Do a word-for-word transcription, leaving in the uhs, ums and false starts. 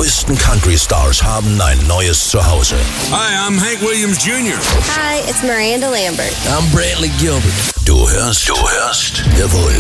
größten Country-Stars haben ein neues Zuhause. Hi, I'm Hank Williams Junior Hi, it's Miranda Lambert. I'm Brantley Gilbert. Du hörst, du hörst The Voice.